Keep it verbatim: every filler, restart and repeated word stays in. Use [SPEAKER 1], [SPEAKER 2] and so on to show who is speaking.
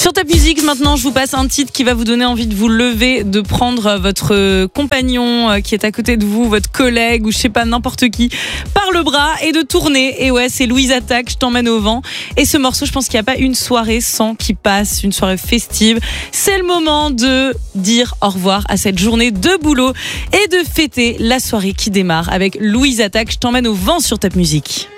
[SPEAKER 1] Sur Top Music, maintenant, je vous passe un titre qui va vous donner envie de vous lever, de prendre votre compagnon qui est à côté de vous, votre collègue ou je sais pas, n'importe qui, par le bras et de tourner. Et ouais, c'est Louise Attaque, Je t'emmène au vent. Et ce morceau, je pense qu'il n'y a pas une soirée sans qu'il passe, une soirée festive. C'est le moment de dire au revoir à cette journée de boulot et de fêter la soirée qui démarre avec Louise Attaque, Je t'emmène au vent sur Top Music.